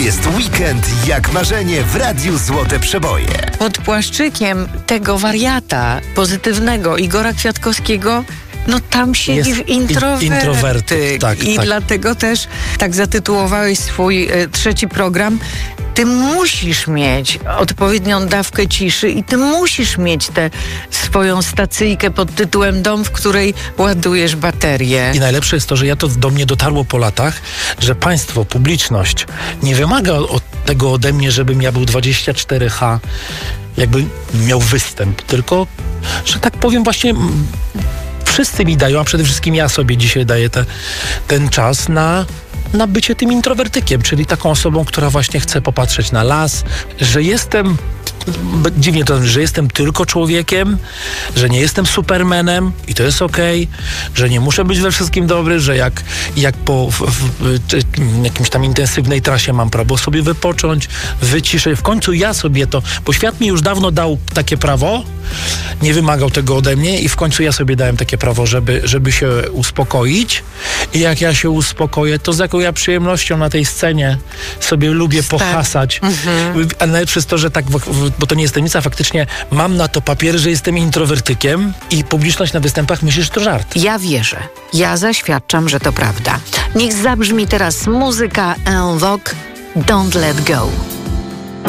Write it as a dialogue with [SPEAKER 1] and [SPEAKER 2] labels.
[SPEAKER 1] jest weekend jak marzenie w Radiu Złote Przeboje.
[SPEAKER 2] Pod płaszczykiem tego wariata pozytywnego Igora Kwiatkowskiego tam siedzi introwertyk.
[SPEAKER 3] Tak.
[SPEAKER 2] Dlatego też tak zatytułowałeś swój trzeci program. Ty musisz mieć odpowiednią dawkę ciszy i ty musisz mieć tę swoją stacyjkę pod tytułem Dom, w której ładujesz baterię.
[SPEAKER 3] I najlepsze jest to, że do mnie dotarło po latach, że państwo, publiczność nie wymaga tego ode mnie, żebym ja był 24H, jakby miał występ, tylko, że tak powiem właśnie... Wszyscy mi dają, a przede wszystkim ja sobie dzisiaj daję ten czas na bycie tym introwertykiem, czyli taką osobą, która właśnie chce popatrzeć na las, że jestem... Dziwnie to, że jestem tylko człowiekiem, że nie jestem supermanem i to jest okej, że nie muszę być we wszystkim dobry, że jak po jakimś tam intensywnej trasie mam prawo sobie wypocząć, wyciszyć. W końcu ja sobie bo świat mi już dawno dał takie prawo, nie wymagał tego ode mnie i w końcu ja sobie dałem takie prawo, żeby się uspokoić i jak ja się uspokoję, to z jaką ja przyjemnością na tej scenie sobie lubię pohasać. A najlepsze jest to, że tak bo to nie jest tajemnica, faktycznie mam na to papiery, że jestem introwertykiem i publiczność na występach myśli, że to żart.
[SPEAKER 2] Ja wierzę. Ja zaświadczam, że to prawda. Niech zabrzmi teraz muzyka En Vogue, Don't Let Go.